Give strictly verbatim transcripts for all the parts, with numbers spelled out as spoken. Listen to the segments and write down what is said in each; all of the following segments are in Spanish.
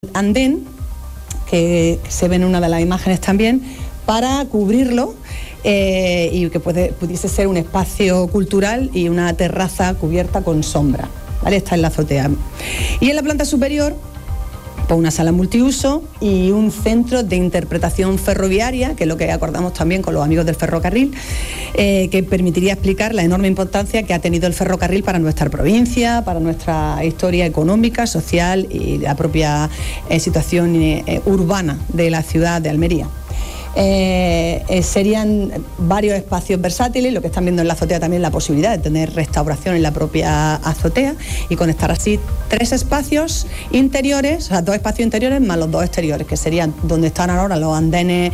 andén, que se ve en una de las imágenes también, para cubrirlo eh, y que puede, pudiese ser un espacio cultural y una terraza cubierta con sombra, ¿vale? Esta es la azotea. Y en la planta superior, pues una sala multiuso y un centro de interpretación ferroviaria, que es lo que acordamos también con los amigos del ferrocarril, eh, que permitiría explicar la enorme importancia que ha tenido el ferrocarril para nuestra provincia, para nuestra historia económica, social y la propia eh, situación eh, urbana de la ciudad de Almería. Eh, eh, serían varios espacios versátiles, lo que están viendo en la azotea también la posibilidad de tener restauración en la propia azotea y conectar así tres espacios interiores, o sea, dos espacios interiores más los dos exteriores, que serían donde están ahora los andenes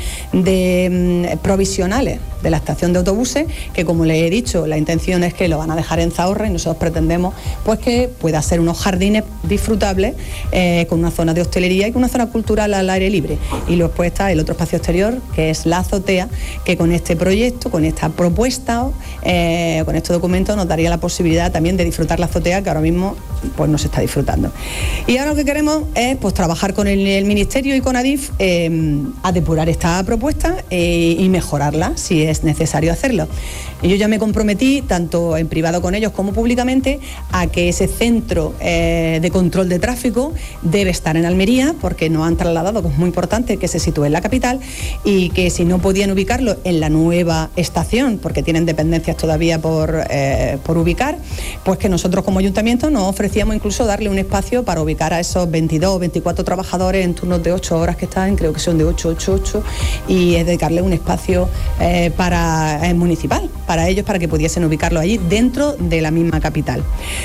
de, mm, provisionales de la estación de autobuses, que como les he dicho, la intención es que lo van a dejar en Zahorra y nosotros pretendemos pues que pueda ser unos jardines disfrutables eh, con una zona de hostelería y con una zona cultural al aire libre. Y luego pues está el otro espacio exterior, que es la azotea, que con este proyecto, con esta propuesta, eh, con este documento nos daría la posibilidad también de disfrutar la azotea, que ahora mismo pues no se está disfrutando. Y ahora lo que queremos es pues trabajar con el, el Ministerio y con Adif eh, a depurar esta propuesta eh, y mejorarla si es necesario hacerlo. Y yo ya me comprometí, tanto en privado con ellos como públicamente, a que ese centro eh, de control de tráfico debe estar en Almería, porque nos han trasladado, que es muy importante que se sitúe en la capital, y que si no podían ubicarlo en la nueva estación, porque tienen dependencias todavía por, eh, por ubicar, pues que nosotros como ayuntamiento nos ofrecíamos incluso darle un espacio para ubicar a esos veintidós o veinticuatro trabajadores en turnos de ocho horas que están, creo que son de ocho, ocho, ocho, y es dedicarle un espacio eh, para, eh, municipal para ellos, para que pudiesen ubicarlo allí dentro de la misma capital.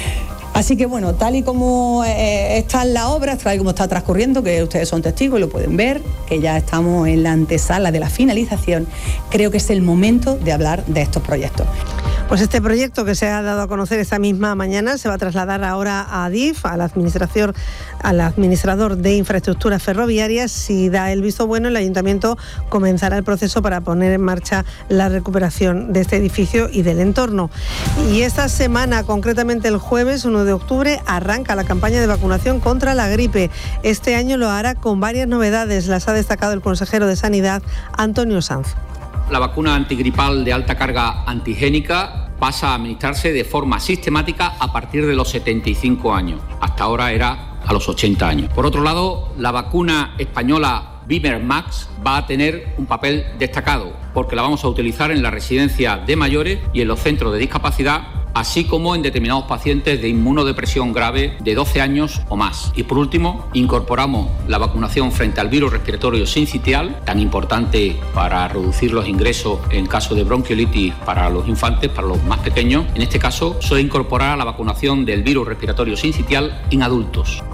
Así que bueno, tal y como eh, están las obras, tal y como está transcurriendo, que ustedes son testigos y lo pueden ver, que ya estamos en la antesala de la finalización, creo que es el momento de hablar de estos proyectos. Pues este proyecto, que se ha dado a conocer esta misma mañana, se va a trasladar ahora a Adif, a la administración, al administrador de infraestructuras ferroviarias. Si da el visto bueno, el ayuntamiento comenzará el proceso para poner en marcha la recuperación de este edificio y del entorno. Y esta semana, concretamente el jueves uno de octubre, arranca la campaña de vacunación contra la gripe. Este año lo hará con varias novedades, las ha destacado el consejero de Sanidad, Antonio Sanz. La vacuna antigripal de alta carga antigénica pasa a administrarse de forma sistemática a partir de los setenta y cinco años. Hasta ahora era a los ochenta años. Por otro lado, la vacuna española Bimermax va a tener un papel destacado, porque la vamos a utilizar en la residencia de mayores y en los centros de discapacidad, así como en determinados pacientes de inmunodepresión grave de doce años o más. Y por último, incorporamos la vacunación frente al virus respiratorio sincitial, tan importante para reducir los ingresos en caso de bronquiolitis para los infantes, para los más pequeños. En este caso, se va a incorporar la vacunación del virus respiratorio sincitial en adultos.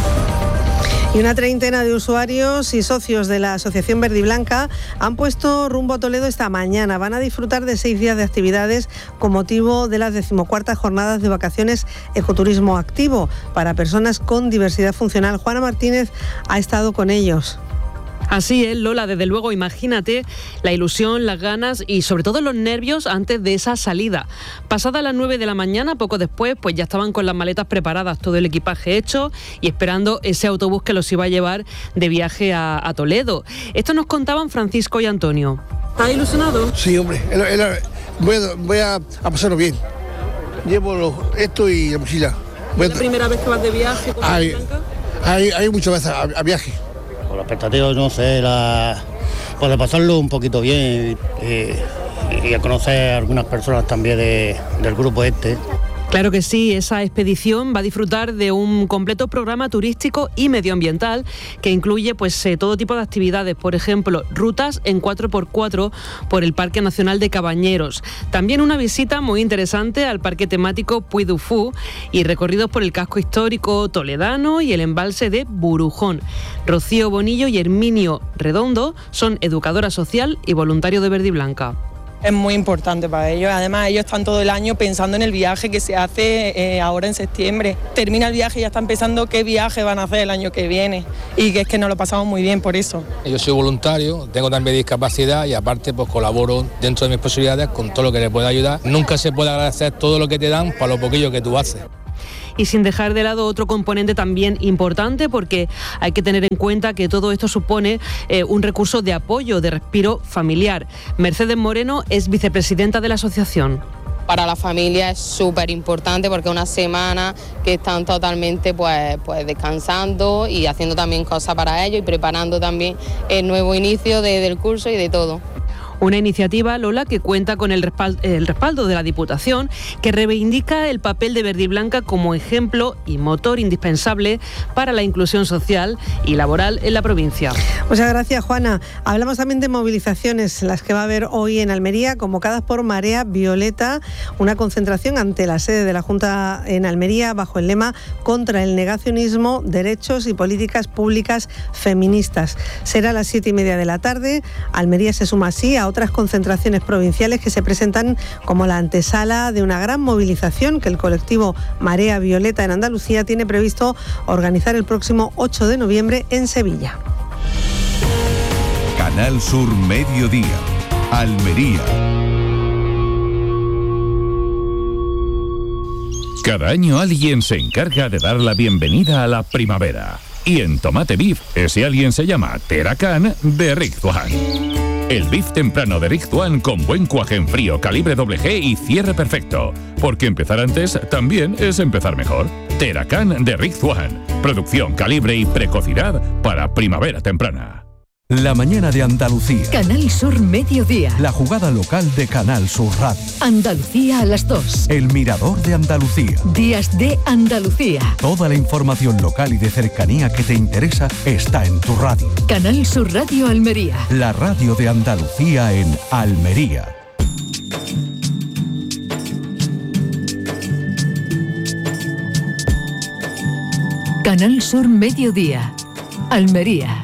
Y una treintena de usuarios y socios de la Asociación Verde y Blanca han puesto rumbo a Toledo esta mañana. Van a disfrutar de seis días de actividades con motivo de las decimocuartas jornadas de vacaciones Ecoturismo Activo para personas con diversidad funcional. Juana Martínez ha estado con ellos. Así es, Lola, desde luego, imagínate la ilusión, las ganas y sobre todo los nervios antes de esa salida. Pasadas las nueve de la mañana, poco después, pues ya estaban con las maletas preparadas, todo el equipaje hecho y esperando ese autobús que los iba a llevar de viaje a, a Toledo. Esto nos contaban Francisco y Antonio. ¿Estás ilusionado? Sí, hombre, el, el, voy, a, voy a, a pasarlo bien. Llevo los, esto y la mochila. ¿Es la primera vez que vas de viaje con hay, Blanca? Hay, hay muchas veces a, a viaje. Por la expectativa, no sé, la, pues de pasarlo un poquito bien y, y a conocer a algunas personas también de, del grupo este. Claro que sí, esa expedición va a disfrutar de un completo programa turístico y medioambiental que incluye pues eh, todo tipo de actividades, por ejemplo, rutas en cuatro por cuatro por el Parque Nacional de Cabañeros. También una visita muy interesante al parque temático Puy du Fou y recorridos por el casco histórico toledano y el embalse de Burujón. Rocío Bonillo y Herminio Redondo son educadora social y voluntario de Verde y Blanca. Es muy importante para ellos, además ellos están todo el año pensando en el viaje que se hace eh, ahora en septiembre. Termina el viaje y ya están pensando qué viaje van a hacer el año que viene y que es que nos lo pasamos muy bien por eso. Yo soy voluntario, tengo también discapacidad y aparte pues colaboro dentro de mis posibilidades con todo lo que les pueda ayudar. Nunca se puede agradecer todo lo que te dan para lo poquillo que tú haces. y sin dejar de lado otro componente también importante, porque hay que tener en cuenta que todo esto supone eh, un recurso de apoyo, de respiro familiar. Mercedes Moreno es vicepresidenta de la asociación. Para la familia es súper importante porque es una semana que están totalmente pues, pues descansando y haciendo también cosas para ellos y preparando también el nuevo inicio de, del curso y de todo. Una iniciativa, Lola, que cuenta con el respaldo, el respaldo de la Diputación, que reivindica el papel de Verde y Blanca como ejemplo y motor indispensable para la inclusión social y laboral en la provincia. Muchas gracias, Juana. Hablamos también de movilizaciones, las que va a haber hoy en Almería, convocadas por Marea Violeta, una concentración ante la sede de la Junta en Almería bajo el lema contra el negacionismo, derechos y políticas públicas feministas. Será a las siete y media de la tarde. Almería se suma así a otras concentraciones provinciales que se presentan como la antesala de una gran movilización que el colectivo Marea Violeta en Andalucía tiene previsto organizar el próximo ocho de noviembre en Sevilla. Canal Sur Mediodía, Almería. Cada año alguien se encarga de dar la bienvenida a la primavera. Y en Tomate Beef, ese alguien se llama Teracán de Rizzuán. El beef temprano de Rizzuán con buen cuaje en frío, calibre doble G y cierre perfecto. Porque empezar antes también es empezar mejor. Teracán de Rizzuán. Producción, calibre y precocidad para primavera temprana. La mañana de Andalucía. Canal Sur Mediodía. La jugada local de Canal Sur Radio. Andalucía a las dos. El Mirador de Andalucía. Días de Andalucía. Toda la información local y de cercanía que te interesa está en tu radio. Canal Sur Radio Almería. La radio de Andalucía en Almería. Canal Sur Mediodía. Almería.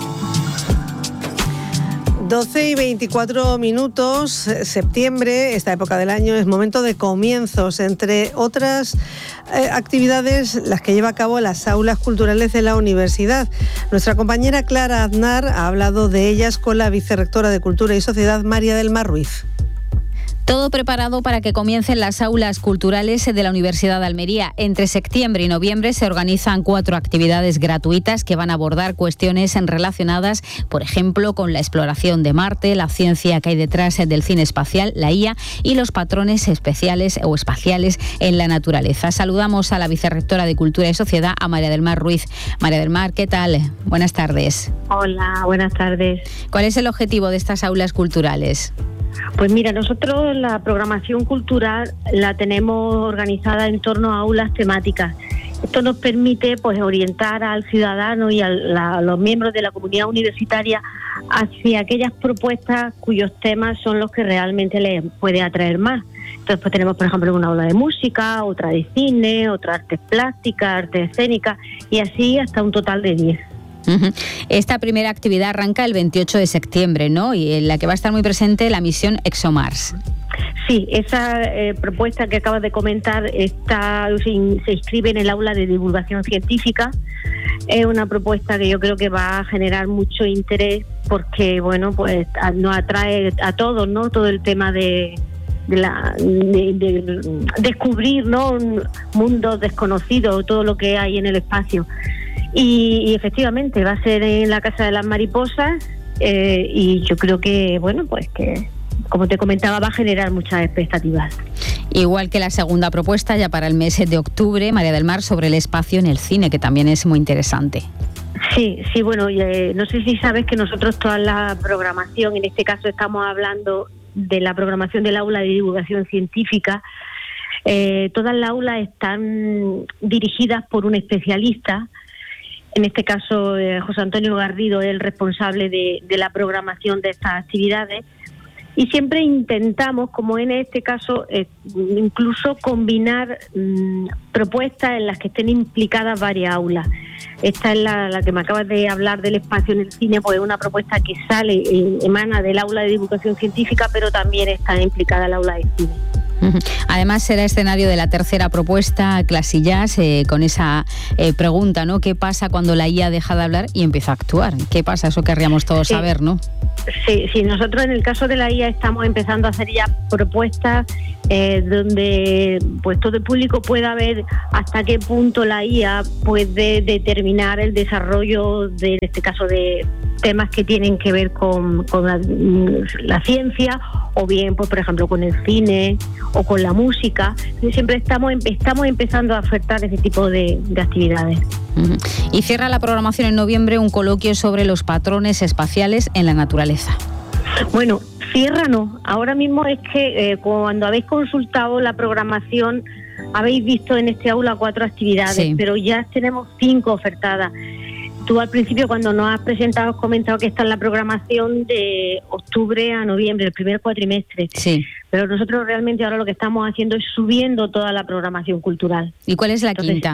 doce y veinticuatro minutos, septiembre, esta época del año, es momento de comienzos, entre otras eh, actividades, las que lleva a cabo las aulas culturales de la universidad. Nuestra compañera Clara Aznar ha hablado de ellas con la vicerrectora de Cultura y Sociedad, María del Mar Ruiz. Todo preparado para que comiencen las aulas culturales de la Universidad de Almería. Entre septiembre y noviembre se organizan cuatro actividades gratuitas que van a abordar cuestiones relacionadas, por ejemplo, con la exploración de Marte, la ciencia que hay detrás del cine espacial, la I A y los patrones especiales o espaciales en la naturaleza. Saludamos a la vicerrectora de Cultura y Sociedad, a María del Mar Ruiz. María del Mar, ¿qué tal? Buenas tardes. Hola, buenas tardes. ¿Cuál es el objetivo de estas aulas culturales? Pues mira, nosotros la programación cultural la tenemos organizada en torno a aulas temáticas. Esto nos permite pues orientar al ciudadano y a, la, a los miembros de la comunidad universitaria hacia aquellas propuestas cuyos temas son los que realmente les puede atraer más. Entonces pues tenemos, por ejemplo, una aula de música, otra de cine, otra artes plásticas, artes escénicas y así hasta un total de diez. Esta primera actividad arranca el veintiocho de septiembre, ¿no? Y en la que va a estar muy presente la misión ExoMars. Sí, esa eh, propuesta que acabas de comentar está se, in, se inscribe en el aula de divulgación científica. Es una propuesta que yo creo que va a generar mucho interés porque, bueno, pues a, nos atrae a todos, ¿no? Todo el tema de de, la, de, de descubrir, ¿no? Mundos desconocidos, todo lo que hay en el espacio. Y, y efectivamente va a ser en la Casa de las Mariposas eh, y yo creo que, bueno, pues que, como te comentaba, va a generar muchas expectativas. Igual que la segunda propuesta ya para el mes de octubre, María del Mar, sobre el espacio en el cine, que también es muy interesante. Sí, sí, bueno, eh, no sé si sabes que nosotros toda la programación, en este caso estamos hablando de la programación del aula de divulgación científica, eh, todas las aulas están dirigidas por un especialista. En este caso, eh, José Antonio Garrido es el responsable de, de la programación de estas actividades y siempre intentamos, como en este caso, eh, incluso combinar mmm, propuestas en las que estén implicadas varias aulas. Esta es la, la que me acabas de hablar del espacio en el cine, pues es una propuesta que sale, eh, emana del aula de divulgación científica, pero también está implicada el aula de cine. Además será escenario de la tercera propuesta Clasillas, eh, con esa eh, pregunta, ¿no? ¿Qué pasa cuando la I A deja de hablar y empieza a actuar? ¿Qué pasa? Eso querríamos todos sí. saber, ¿no? Sí, sí, nosotros en el caso de la I A estamos empezando a hacer ya propuestas eh, donde pues todo el público pueda ver hasta qué punto la I A puede determinar el desarrollo de, en este caso, de temas que tienen que ver con, con la, la ciencia, o bien, pues por ejemplo, con el cine o con la música. Siempre estamos, estamos empezando a ofertar ese tipo de, de actividades. Uh-huh. Y cierra la programación en noviembre un coloquio sobre los patrones espaciales en la naturaleza. Bueno, cierra no. Ahora mismo es que eh, cuando habéis consultado la programación habéis visto en este aula cuatro actividades, sí. pero ya tenemos cinco ofertadas. Tú al principio, cuando nos has presentado, has comentado que está en la programación de octubre a noviembre, el primer cuatrimestre. Sí. Pero nosotros realmente ahora lo que estamos haciendo es subiendo toda la programación cultural. ¿Y cuál es la Entonces, quinta?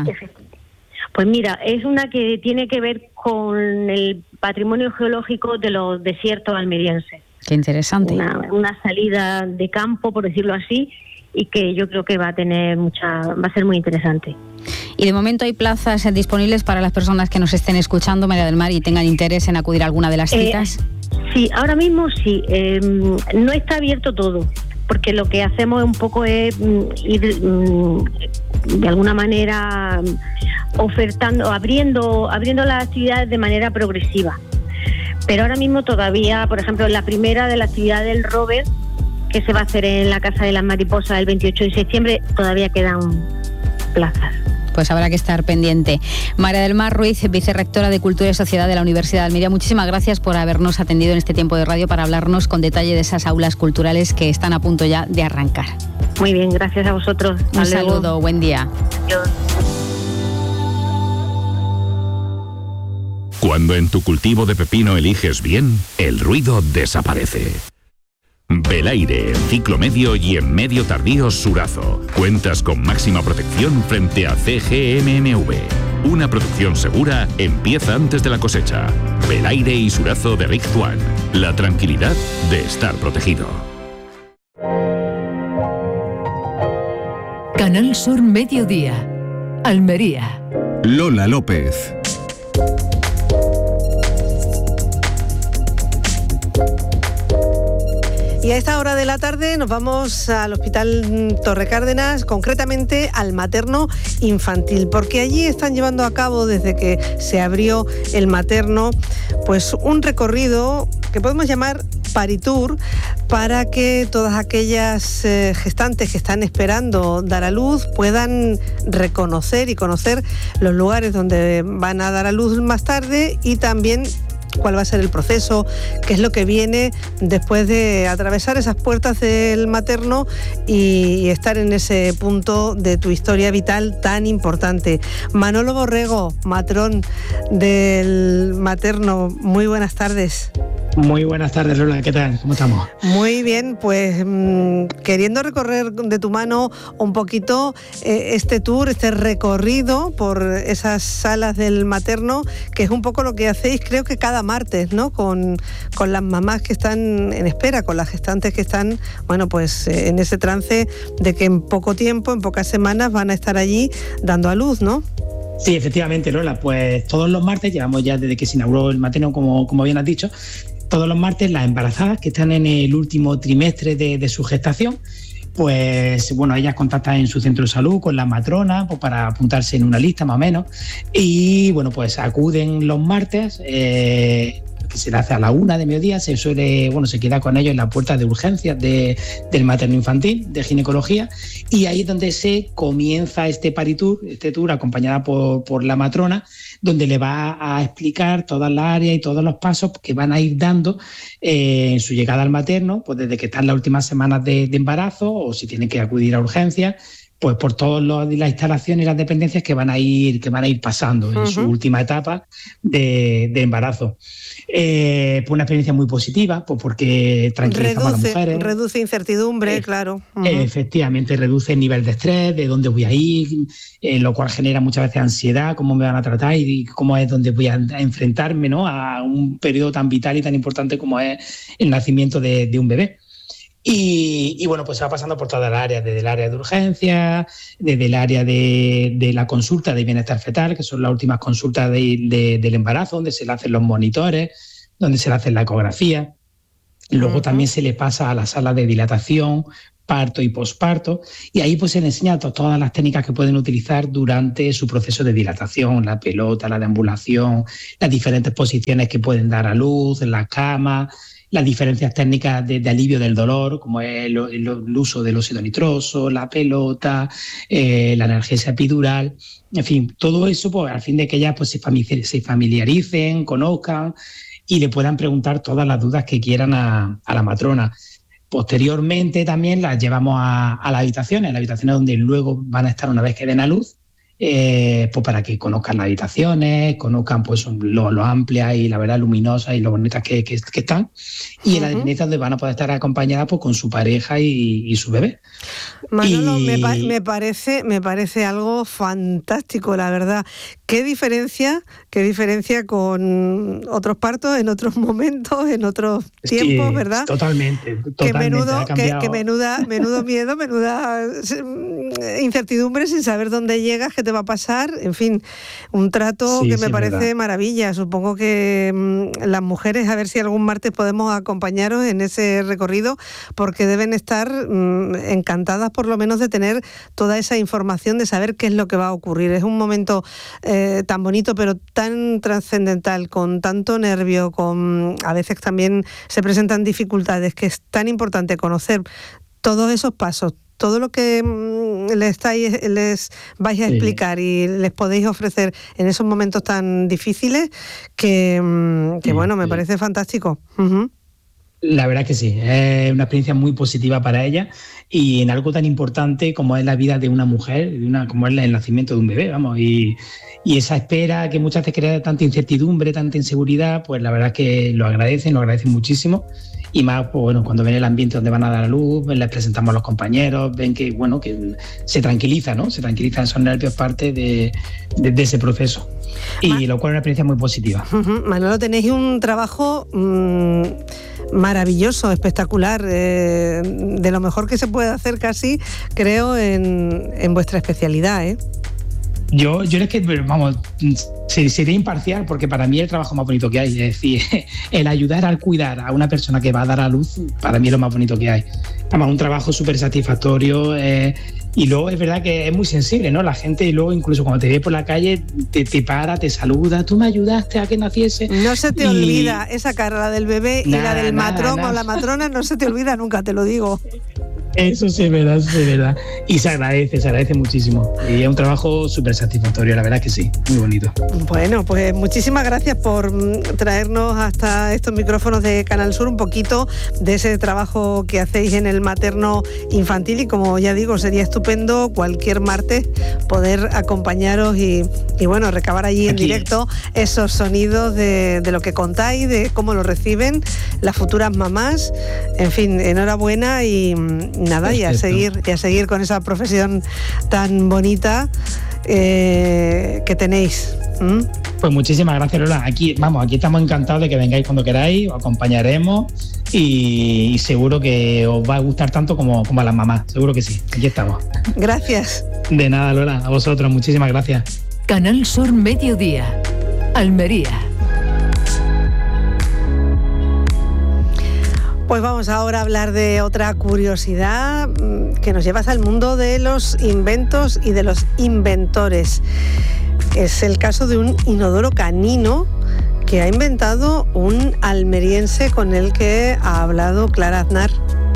Pues mira, es una que tiene que ver con el patrimonio geológico de los desiertos almerienses. Qué interesante. Una, una salida de campo, por decirlo así, y que yo creo que va a tener mucha, va a ser muy interesante. Y de momento hay plazas disponibles para las personas que nos estén escuchando, María del Mar, y tengan interés en acudir a alguna de las citas. Eh, sí, ahora mismo sí. Eh, no está abierto todo, porque lo que hacemos un poco es mm, ir mm, de alguna manera ofertando, abriendo, abriendo las actividades de manera progresiva. Pero ahora mismo todavía, por ejemplo, la primera de la actividad del rover, que se va a hacer en la Casa de las Mariposas el veintiocho de septiembre, todavía quedan plazas. Pues habrá que estar pendiente. María del Mar Ruiz, vicerrectora de Cultura y Sociedad de la Universidad de Almería, muchísimas gracias por habernos atendido en este tiempo de radio para hablarnos con detalle de esas aulas culturales que están a punto ya de arrancar. Muy bien, gracias a vosotros. Un Hasta luego. saludo, buen día. Adiós. Cuando en tu cultivo de pepino eliges bien, el ruido desaparece. Belaire, en ciclo medio y en medio tardío Surazo. Cuentas con máxima protección frente a C G M M V. Una producción segura empieza antes de la cosecha. Belaire y Surazo de Rigtuan. La tranquilidad de estar protegido. Canal Sur Mediodía. Almería. Lola López. Y a esta hora de la tarde nos vamos al Hospital Torre Cárdenas, concretamente al materno infantil, porque allí están llevando a cabo, desde que se abrió el materno, pues un recorrido que podemos llamar Paritour, para que todas aquellas eh, gestantes que están esperando dar a luz puedan reconocer y conocer los lugares donde van a dar a luz más tarde, y también cuál va a ser el proceso, qué es lo que viene después de atravesar esas puertas del materno y estar en ese punto de tu historia vital tan importante. Manolo Borrego, matrón del materno, muy buenas tardes. Muy buenas tardes, Lola, ¿qué tal? ¿Cómo estamos? Muy bien, pues mmm, queriendo recorrer de tu mano un poquito eh, este tour, este recorrido por esas salas del materno, que es un poco lo que hacéis, creo que cada martes, ¿no? Con, con las mamás que están en espera, con las gestantes que están, bueno, pues eh, en ese trance de que en poco tiempo, en pocas semanas van a estar allí dando a luz, ¿no? Sí, efectivamente, Lola, pues todos los martes, llevamos ya desde que se inauguró el materno, como, como bien has dicho, todos los martes las embarazadas que están en el último trimestre de, de su gestación, pues bueno, ellas contactan en su centro de salud con la matrona, pues, para apuntarse en una lista más o menos, y bueno, pues acuden los martes, eh, que se le hace a la una de mediodía, se suele, bueno, se queda con ellos en la puerta de urgencias de, del materno infantil, de ginecología, y ahí es donde se comienza este paritour, este tour acompañada por, por la matrona, donde le va a explicar todas las áreas y todos los pasos que van a ir dando eh, en su llegada al materno, pues desde que están las últimas semanas de, de embarazo, o si tienen que acudir a urgencias, pues por todas las instalaciones y las dependencias que van a ir, que van a ir pasando en uh-huh. su última etapa de, de embarazo. Eh, pues una experiencia muy positiva, pues porque tranquiliza a las mujeres. Reduce incertidumbre, eh, claro. Uh-huh. Eh, efectivamente, reduce el nivel de estrés, de dónde voy a ir, eh, lo cual genera muchas veces ansiedad, cómo me van a tratar y cómo es donde voy a enfrentarme, ¿no? A un periodo tan vital y tan importante como es el nacimiento de, de un bebé. Y, y bueno, pues se va pasando por todas las áreas, desde el área de urgencia, desde el área de, de la consulta de bienestar fetal, que son las últimas consultas de, de, del embarazo, donde se le hacen los monitores, donde se le hace la ecografía. Luego uh-huh. también se le pasa a la sala de dilatación, parto y posparto, y ahí pues se le enseña to- todas las técnicas que pueden utilizar durante su proceso de dilatación, la pelota, la deambulación, las diferentes posiciones que pueden dar a luz, la cama, las diferencias técnicas de, de alivio del dolor, como es el, el, el uso del óxido nitroso, la pelota, eh, la analgesia epidural, en fin, todo eso pues, al fin de que ellas pues, se, familiar, se familiaricen, conozcan y le puedan preguntar todas las dudas que quieran a, a la matrona. Posteriormente también las llevamos a, a las habitaciones, a las habitaciones donde luego van a estar una vez que den a luz, eh, pues para que conozcan las habitaciones, conozcan pues lo, lo amplias y la verdad luminosas y lo bonitas que, que, que están, y uh-huh. en las dependencias donde van a poder estar acompañadas pues, con su pareja y, y su bebé. Manolo, y... me, pa- me, parece, me parece algo fantástico, la verdad. ¿Qué diferencia, qué diferencia con otros partos en otros momentos, en otros sí, tiempos, verdad? Totalmente, totalmente. Que menudo, que, que menuda, menudo miedo, menuda incertidumbre sin saber dónde llegas, qué te va a pasar. En fin, un trato sí, que me sí, parece verdad. maravilla. Supongo que mmm, las mujeres, a ver si algún martes podemos acompañaros en ese recorrido, porque deben estar mmm, encantadas por lo menos de tener toda esa información, de saber qué es lo que va a ocurrir. Es un momento eh, tan bonito, pero tan trascendental, con tanto nervio, con a veces también se presentan dificultades, que es tan importante conocer todos esos pasos, todo lo que les, estáis, les vais a explicar sí. y les podéis ofrecer en esos momentos tan difíciles, que, que sí, bueno, me sí. parece fantástico. Uh-huh. La verdad que sí, es una experiencia muy positiva para ella, y en algo tan importante como es la vida de una mujer, de una, como es el nacimiento de un bebé, vamos, y, y esa espera que muchas veces crea tanta incertidumbre, tanta inseguridad, pues la verdad que lo agradecen, lo agradecen muchísimo. Y más, pues bueno, cuando ven el ambiente donde van a dar a luz, les presentamos a los compañeros, ven que, bueno, que se tranquiliza, ¿no? Se tranquilizan esos nervios, parte de, de, de ese proceso. Y Ma- lo cual es una experiencia muy positiva. Uh-huh. Manolo, tenéis un trabajo mmm, maravilloso, espectacular, eh, de lo mejor que se puede hacer casi, creo, en, en vuestra especialidad, ¿eh? Yo, yo es que, vamos, sería imparcial, porque para mí es el trabajo más bonito que hay. Es decir, el ayudar al cuidar a una persona que va a dar a luz, para mí es lo más bonito que hay. Además, un trabajo súper satisfactorio. Eh, y luego es verdad que es muy sensible, ¿no? La gente, y luego incluso cuando te ve por la calle, te, te para, te saluda, tú me ayudaste a que naciese. No se te y... olvida esa cara, la del bebé y nada, la del nada, matrón nada. o la matrona, no se te olvida nunca, te lo digo. Eso sí es verdad, eso sí es verdad. Y se agradece, se agradece muchísimo. Y es un trabajo súper satisfactorio, la verdad que sí, muy bonito. Bueno, pues muchísimas gracias por traernos hasta estos micrófonos de Canal Sur un poquito de ese trabajo que hacéis en el materno infantil, y como ya digo, sería estupendo cualquier martes poder acompañaros y, y bueno, recabar allí en Aquí. directo esos sonidos de, de lo que contáis, de cómo lo reciben las futuras mamás. En fin, enhorabuena y nada, y a seguir, y a seguir con esa profesión tan bonita eh, que tenéis. ¿Mm? Pues muchísimas gracias, Lola. Aquí, vamos, aquí estamos encantados de que vengáis cuando queráis, os acompañaremos y, y seguro que os va a gustar tanto como, como a las mamás. Seguro que sí. Aquí estamos. Gracias. De nada, Lola. A vosotros, muchísimas gracias. Canal Sur Mediodía, Almería. Pues vamos ahora a hablar de otra curiosidad que nos lleva al mundo de los inventos y de los inventores. Es el caso de un inodoro canino que ha inventado un almeriense con el que ha hablado Clara Aznar.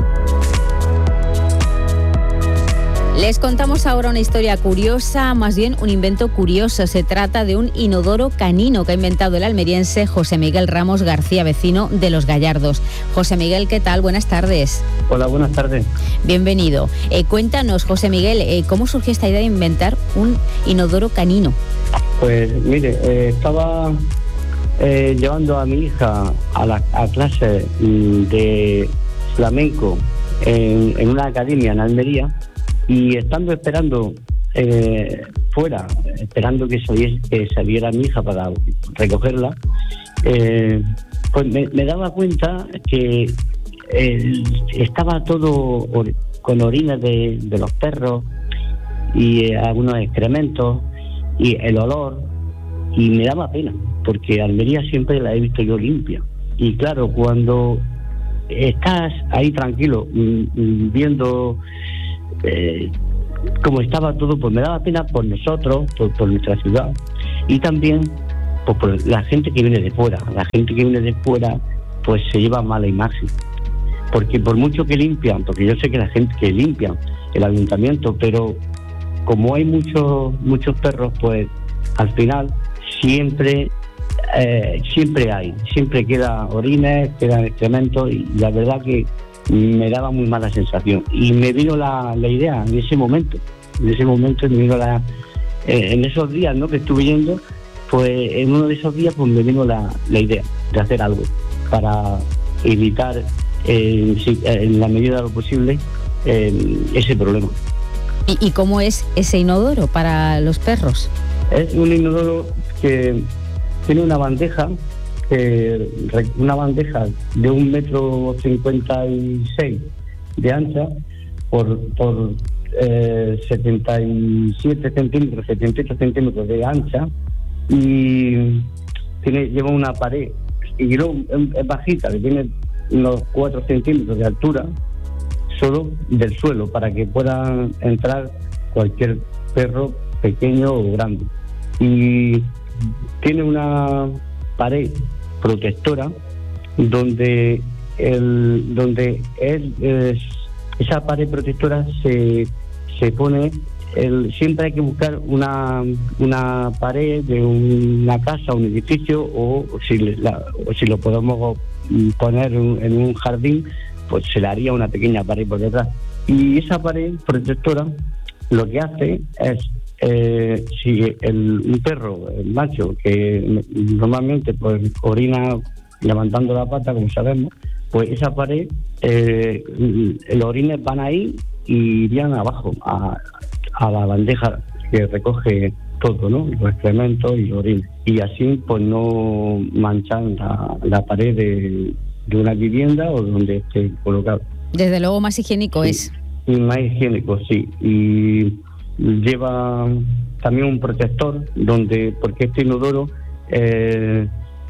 Les contamos ahora una historia curiosa, más bien un invento curioso. Se trata de un inodoro canino que ha inventado el almeriense José Miguel Ramos García, vecino de Los Gallardos. José Miguel, ¿qué tal? Buenas tardes. Hola, buenas tardes. Bienvenido. Eh, cuéntanos, José Miguel, eh, ¿cómo surgió esta idea de inventar un inodoro canino? Pues mire, eh, estaba eh, llevando a mi hija a, la, a clase de flamenco en, en una academia en Almería. Y estando esperando eh, fuera, esperando que saliera, que saliera mi hija para recogerla, eh, pues me, me daba cuenta que eh, estaba todo or- con orines de, de los perros y eh, algunos excrementos y el olor, y me daba pena porque Almería siempre la he visto yo limpia. Y claro, cuando estás ahí tranquilo mm, mm, viendo eh, cómo estaba todo, pues me daba pena por nosotros, por, por nuestra ciudad, y también pues, por la gente que viene de fuera. La gente que viene de fuera pues se lleva mala imagen, porque por mucho que limpian, porque yo sé que la gente que limpia el ayuntamiento, pero como hay muchos muchos perros, pues al final siempre eh, siempre hay, siempre queda orines, quedan excrementos, y la verdad que me daba muy mala sensación. Y me vino la, la idea en ese momento, en ese momento me vino la, eh, en esos días, ¿no?, que estuve yendo, pues en uno de esos días pues me vino la, la idea de hacer algo para evitar eh, en la medida de lo posible eh, ese problema. ¿Y, ¿Y cómo es ese inodoro para los perros? Es un inodoro que tiene una bandeja, eh, una bandeja de un metro cincuenta y seis de ancha por, por eh, setenta y siete centímetros, setenta y ocho centímetros de ancha, y tiene lleva una pared, y luego es bajita, que tiene unos cuatro centímetros de altura, solo del suelo, para que puedan entrar cualquier perro pequeño o grande. Y tiene una pared protectora donde el donde es, es esa pared protectora se se pone el, siempre hay que buscar una una pared de una casa, un edificio, o si la, o si lo podemos poner en un jardín, pues se le haría una pequeña pared por detrás. Y esa pared protectora lo que hace es, eh, si el, un perro, el macho, que normalmente pues orina levantando la pata, como sabemos, pues esa pared, eh, los orines van ahí y irían abajo, a, a la bandeja que recoge todo, ¿no?, los excrementos y los orines. Y así pues no manchan la, la pared de, de una vivienda o donde esté colocado. Desde luego más higiénico, sí, es. Y más higiénico, sí. Y lleva también un protector, donde porque este inodoro eh,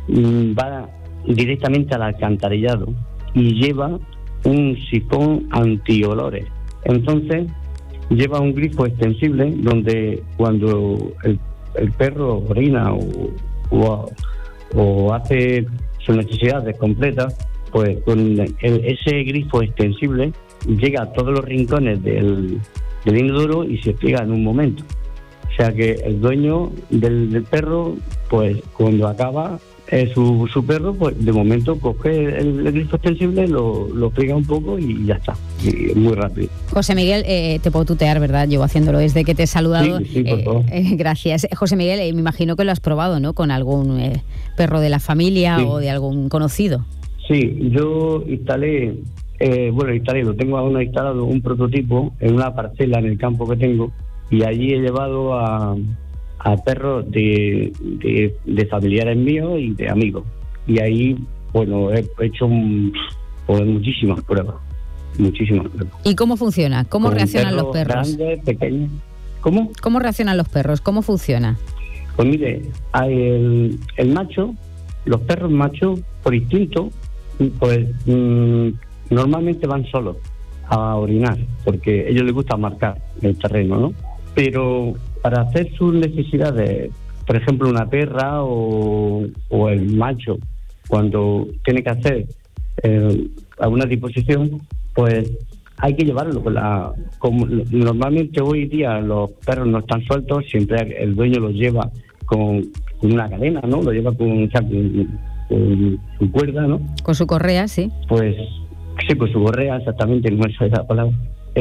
va directamente al alcantarillado y lleva un sifón antiolores. Entonces lleva un grifo extensible donde cuando el, el perro orina o, o, o hace sus necesidades completas, pues con el, ese grifo extensible llega a todos los rincones del, del inodoro y se pliega en un momento. O sea que el dueño del, del perro, pues cuando acaba eh, su, su perro, pues de momento coge el, el grifo extensible, lo, lo pliega un poco y ya está. Y muy rápido. José Miguel, eh, te puedo tutear, ¿verdad? Llevo haciéndolo desde que te he saludado. Sí, sí, por favor. Eh, eh, gracias. José Miguel, eh, me imagino que lo has probado, ¿no?, con algún eh, perro de la familia, sí, o de algún conocido. Sí, yo instalé, eh, bueno, instalé, lo tengo aún instalado, un prototipo en una parcela en el campo que tengo, y allí he llevado a, a perros de, de, de familiares míos y de amigos. Y ahí, bueno, he hecho un, pues, muchísimas pruebas, muchísimas pruebas. ¿Y cómo funciona? ¿Cómo Con reaccionan los perros? Grandes, pequeños. ¿Cómo? ¿Cómo reaccionan los perros? ¿Cómo funciona? Pues mire, el, el macho, los perros machos, por instinto, pues mmm, normalmente van solos a orinar, porque a ellos les gusta marcar el terreno, ¿no? Pero para hacer sus necesidades, por ejemplo, una perra o, o el macho, cuando tiene que hacer eh, alguna disposición, pues hay que llevarlo. Con la, como normalmente hoy día los perros no están sueltos, siempre el dueño los lleva con, con una cadena, ¿no? Lo lleva con, o sea, con, con su cuerda, ¿no? Con su correa, sí. Pues sí, con su correa, exactamente, no es esa palabra.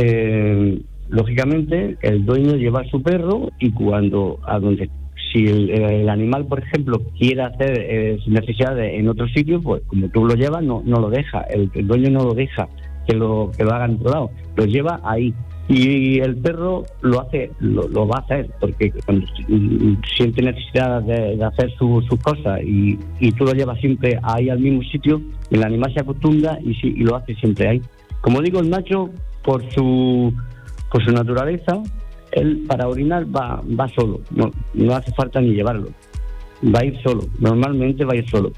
Eh, lógicamente, el dueño lleva a su perro y cuando, a donde, si el, el animal, por ejemplo, quiere hacer eh, sus necesidades en otro sitio, pues como tú lo llevas, no, no lo deja, el, el dueño no lo deja que lo, que lo haga en otro lado, lo lleva ahí. Y el perro lo hace, lo, lo va a hacer, porque cuando siente necesidad de, de hacer su, sus cosas y, y tú lo llevas siempre ahí al mismo sitio, el animal se acostumbra y, sí, y lo hace siempre ahí. Como digo, el macho, por su por su naturaleza, él para orinar va, va solo, no, no hace falta ni llevarlo, va a ir solo, normalmente va a ir solo.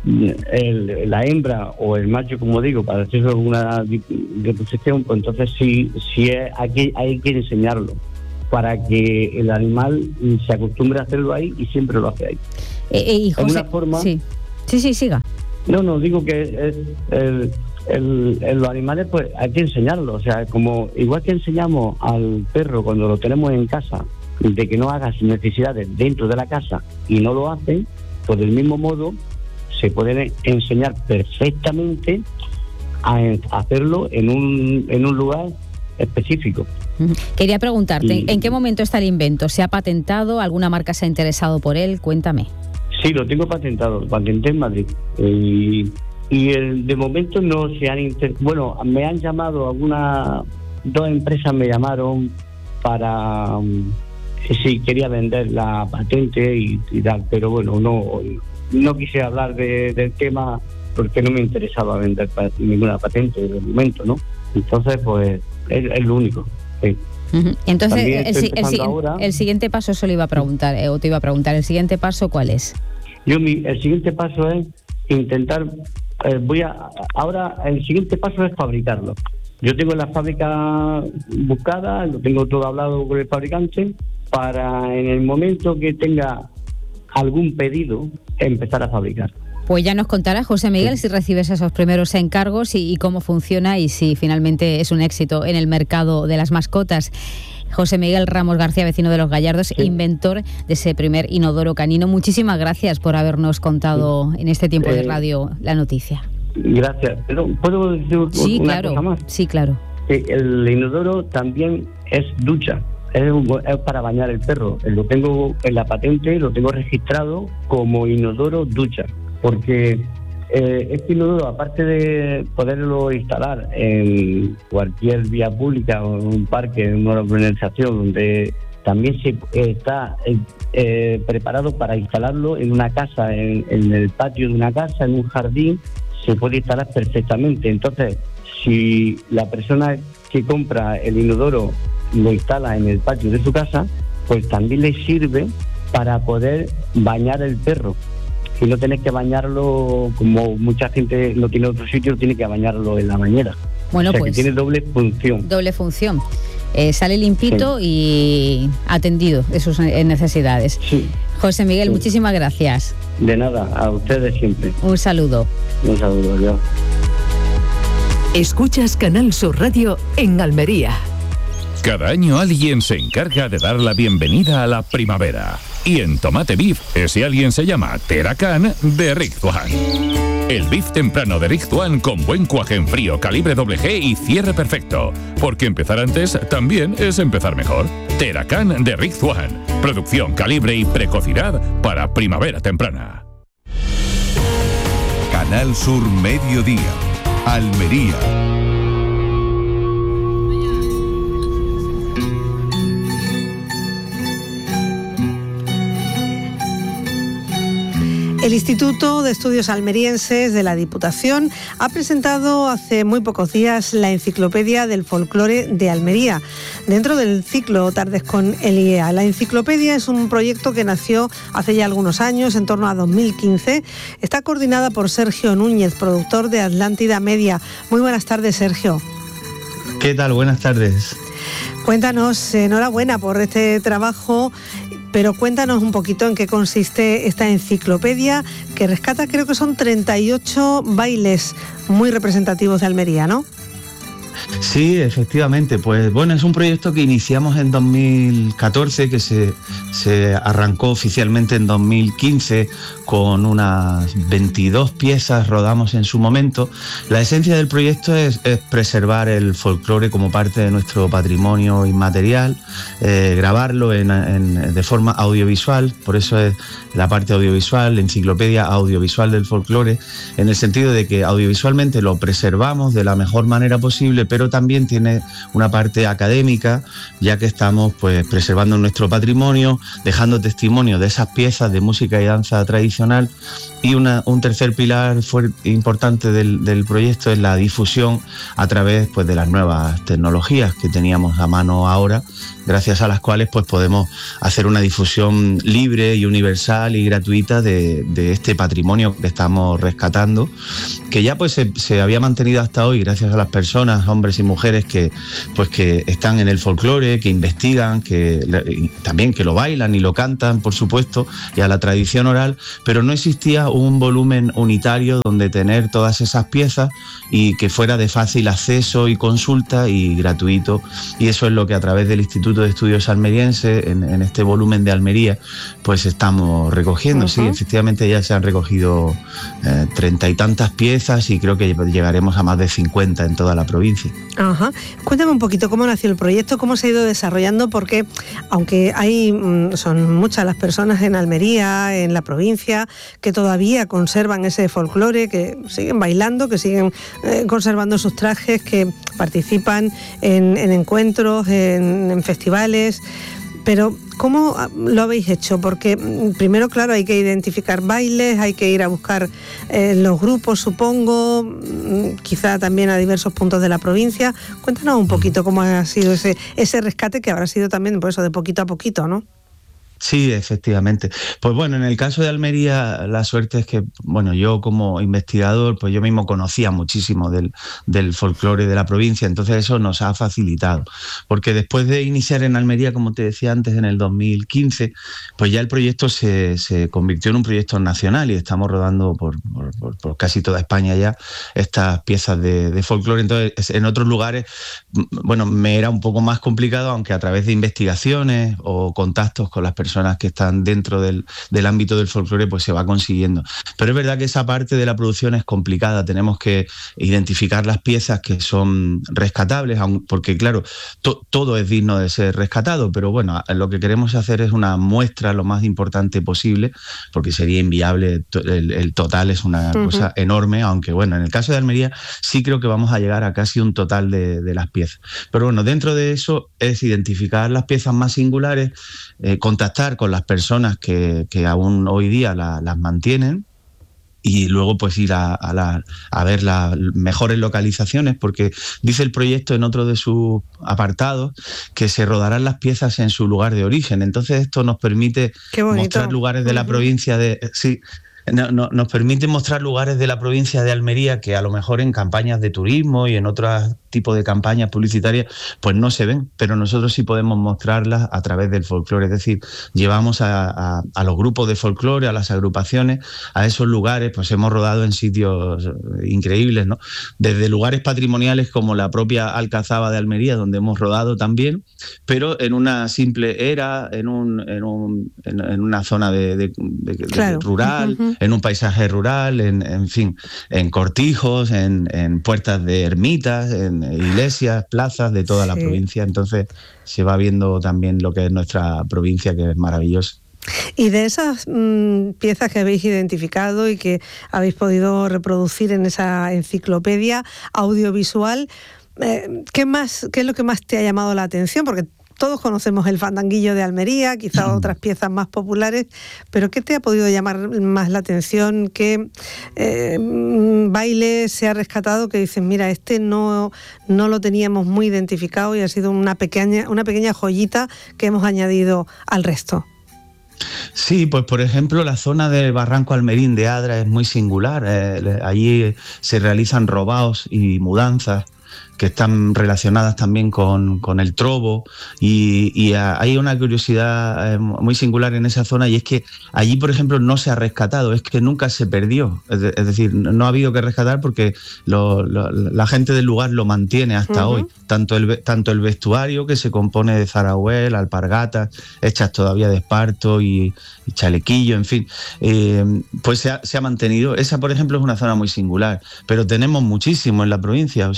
El, la hembra o el macho, como digo, para hacer alguna reproducción, pues entonces sí, sí es, aquí hay que enseñarlo para que el animal se acostumbre a hacerlo ahí y siempre lo hace ahí. Eh, eh, y José, en una forma, sí. sí, sí, siga. No, no, digo que es el, el, el, los animales, pues hay que enseñarlo, o sea, como igual que enseñamos al perro cuando lo tenemos en casa de que no haga sus necesidades dentro de la casa y no lo hace, pues del mismo modo se pueden enseñar perfectamente a hacerlo en un, en un lugar específico. Quería preguntarte, y, ¿en qué momento está el invento? ¿Se ha patentado? ¿Alguna marca se ha interesado por él? Cuéntame. Sí, lo tengo patentado, lo patenté en Madrid. Y, y el, de momento no se han... Inter... Bueno, me han llamado algunas... Dos empresas me llamaron para... Um, si, si quería vender la patente y, y tal, pero bueno, no... No quise hablar de, del tema porque no me interesaba vender ninguna patente de momento, ¿no? Entonces, pues, es, es lo único. Sí. Uh-huh. Entonces, el, el, el, ahora, el siguiente paso, eso le iba a preguntar, eh, o te iba a preguntar, ¿el siguiente paso cuál es? Yo, mi, el siguiente paso es intentar, eh, voy a, ahora, el siguiente paso es fabricarlo. Yo tengo la fábrica buscada, lo tengo todo hablado con el fabricante, para en el momento que tenga algún pedido, empezar a fabricar. Pues ya nos contará José Miguel si recibes esos primeros encargos y, y cómo funciona y si finalmente es un éxito en el mercado de las mascotas. José Miguel Ramos García, vecino de Los Gallardos, sí. Inventor de ese primer inodoro canino. Muchísimas gracias por habernos contado sí. en este tiempo eh, de radio la noticia. Gracias. Pero ¿puedo decir sí, una claro, cosa más? Sí, claro. El inodoro también es ducha. Es, es para bañar el perro. Lo tengo en la patente, lo tengo registrado como inodoro ducha, porque eh, este inodoro, aparte de poderlo instalar en cualquier vía pública o en un parque, en una urbanización, donde también se está eh, eh, preparado para instalarlo en una casa, en, en el patio de una casa, en un jardín, se puede instalar perfectamente. Entonces, si la persona que compra el inodoro lo instala en el patio de su casa, pues también le sirve para poder bañar el perro y no tener que bañarlo como mucha gente no tiene otro sitio, tiene que bañarlo en la bañera. Bueno, o sea, pues que tiene doble función. Doble función. Eh, sale limpito sí. y atendido de sus necesidades. Sí. José Miguel, sí. muchísimas gracias. De nada, a ustedes siempre. Un saludo. Un saludo, yo. Escuchas Canal Sur Radio en Almería. Cada año alguien se encarga de dar la bienvenida a la primavera. Y en Tomate Beef, ese alguien se llama Teracan de Rizzuan. El beef temprano de Rizzuan con buen cuaje en frío, calibre doble G y cierre perfecto. Porque empezar antes también es empezar mejor. Teracan de Rizzuan. Producción, calibre y precocidad para primavera temprana. Canal Sur Mediodía. Almería. El Instituto de Estudios Almerienses de la Diputación ha presentado hace muy pocos días la Enciclopedia del Folclore de Almería, dentro del ciclo Tardes con el I E A. La enciclopedia es un proyecto que nació hace ya algunos años, en torno a dos mil quince. Está coordinada por Sergio Núñez, productor de Atlántida Media. Muy buenas tardes, Sergio. ¿Qué tal? Buenas tardes. Cuéntanos, enhorabuena por este trabajo. Pero cuéntanos un poquito en qué consiste esta enciclopedia que rescata, creo que son treinta y ocho bailes muy representativos de Almería, ¿no? Sí, efectivamente. Pues bueno, es un proyecto que iniciamos en dos mil catorce, que se, se arrancó oficialmente en dos mil quince con unas veintidós piezas, rodamos en su momento. La esencia del proyecto es, es preservar el folclore como parte de nuestro patrimonio inmaterial, eh, grabarlo en, en, de forma audiovisual, por eso es la parte audiovisual, la enciclopedia audiovisual del folclore, en el sentido de que audiovisualmente lo preservamos de la mejor manera posible, pero también tiene una parte académica, ya que estamos pues preservando nuestro patrimonio, dejando testimonio de esas piezas de música y danza tradicional. Y una, un tercer pilar fuerte, importante del, del proyecto es la difusión a través pues, de las nuevas tecnologías que teníamos a mano ahora, gracias a las cuales pues, podemos hacer una difusión libre y universal y gratuita de, de este patrimonio que estamos rescatando, que ya pues, se, se había mantenido hasta hoy gracias a las personas, hombres y mujeres que, pues, que están en el folclore, que investigan, que también que lo bailan y lo cantan, por supuesto, y a la tradición oral, pero no existía un volumen unitario donde tener todas esas piezas y que fuera de fácil acceso y consulta y gratuito, y eso es lo que a través del Instituto de Estudios Almeriense, en, en este volumen de Almería, pues estamos recogiendo. Uh-huh. Sí, efectivamente ya se han recogido eh, treinta y tantas piezas y creo que llegaremos a más de cincuenta en toda la provincia. Ajá. Cuéntame un poquito cómo nació el proyecto, cómo se ha ido desarrollando, porque aunque hay son muchas las personas en Almería, en la provincia, que todavía conservan ese folclore, que siguen bailando, que siguen eh, conservando sus trajes, que participan en, en encuentros, en, en festivales. Pero ¿cómo lo habéis hecho? Porque primero, claro, hay que identificar bailes, hay que ir a buscar eh, los grupos, supongo, quizá también a diversos puntos de la provincia. Cuéntanos un poquito cómo ha sido ese, ese rescate, que habrá sido también, por eso, de poquito a poquito, ¿no? Sí, efectivamente. Pues bueno, en el caso de Almería, la suerte es que, bueno, yo como investigador, pues yo mismo conocía muchísimo del, del folclore de la provincia, entonces eso nos ha facilitado. Porque después de iniciar en Almería, como te decía antes, en el dos mil quince, pues ya el proyecto se, se convirtió en un proyecto nacional y estamos rodando por, por, por, por casi toda España ya estas piezas de, de folclore. Entonces, en otros lugares, bueno, me era un poco más complicado, aunque a través de investigaciones o contactos con las personas que están dentro del, del ámbito del folclore, pues se va consiguiendo. Pero es verdad que esa parte de la producción es complicada, tenemos que identificar las piezas que son rescatables, porque claro, to, todo es digno de ser rescatado, pero bueno, lo que queremos hacer es una muestra lo más importante posible, porque sería inviable, el, el total es una uh-huh. cosa enorme, aunque bueno, en el caso de Almería sí creo que vamos a llegar a casi un total de, de las piezas. Pero bueno, dentro de eso es identificar las piezas más singulares, eh, contactar con las personas que, que aún hoy día la, las mantienen y luego pues ir a, a, la, a ver las mejores localizaciones, porque dice el proyecto en otro de sus apartados que se rodarán las piezas en su lugar de origen. Entonces esto nos permite mostrar lugares de la provincia de... Sí, No, no, nos permite mostrar lugares de la provincia de Almería que a lo mejor en campañas de turismo y en otros tipos de campañas publicitarias pues no se ven, pero nosotros sí podemos mostrarlas a través del folclore, es decir, llevamos a, a, a los grupos de folclore, a las agrupaciones, a esos lugares, pues hemos rodado en sitios increíbles, ¿no? Desde lugares patrimoniales como la propia Alcazaba de Almería, donde hemos rodado también, pero en una simple era, en, un, en, un, en, en una zona de, de, de, claro. de rural, uh-huh. en un paisaje rural, en, en fin, en cortijos, en, en puertas de ermitas, en iglesias, plazas de toda sí. la provincia. Entonces se va viendo también lo que es nuestra provincia, que es maravillosa. Y de esas mmm, piezas que habéis identificado y que habéis podido reproducir en esa enciclopedia audiovisual, eh, ¿qué más, qué es lo que más te ha llamado la atención? Porque todos conocemos el fandanguillo de Almería, quizá otras piezas más populares, pero ¿qué te ha podido llamar más la atención? ¿Qué eh, baile se ha rescatado que dices, mira, este no, no lo teníamos muy identificado y ha sido una pequeña, una pequeña joyita que hemos añadido al resto? Sí, pues por ejemplo la zona del Barranco Almerín de Adra es muy singular. Eh, allí se realizan robaos y mudanzas que están relacionadas también con, con el trobo y, y hay una curiosidad eh, muy singular en esa zona, y es que allí, por ejemplo, no se ha rescatado, es que nunca se perdió, es, de, es decir, no ha habido que rescatar porque lo, lo, la gente del lugar lo mantiene hasta uh-huh. hoy, tanto el, tanto el vestuario, que se compone de zarahuel, alpargatas, hechas todavía de esparto y, y chalequillo, en fin, eh, pues se ha, se ha mantenido. Esa, por ejemplo, es una zona muy singular, pero tenemos muchísimo en la provincia, o sea, una